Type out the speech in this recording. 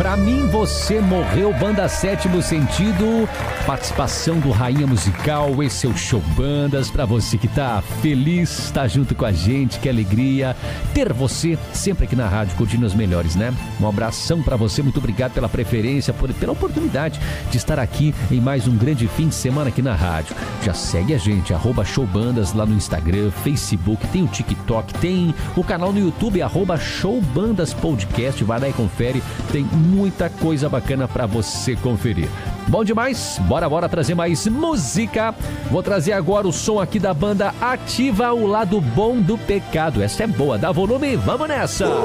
Pra mim, você morreu, banda Sétimo Sentido, participação do Rainha Musical, esse é o Show Bandas, pra você que tá feliz, tá junto com a gente, que alegria ter você sempre aqui na rádio, curtindo as melhores, né? Um abração pra você, muito obrigado pela preferência, pela oportunidade de estar aqui em mais um grande fim de semana aqui na rádio. Já segue a gente, @showbandas lá no Instagram, Facebook, tem o TikTok, tem o canal no YouTube, @showbandas podcast, vai lá e confere, tem muita coisa bacana pra você conferir. Bom demais? Bora trazer mais música. Vou trazer agora o som aqui da banda Ativa, o lado bom do pecado. Essa é boa, dá volume, vamos nessa!